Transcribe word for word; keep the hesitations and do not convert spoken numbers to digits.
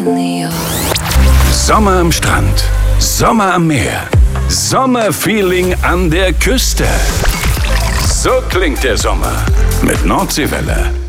New York. Sommer am Strand, Sommer am Meer, Sommerfeeling an der Küste. So klingt der Sommer mit Nordseewelle.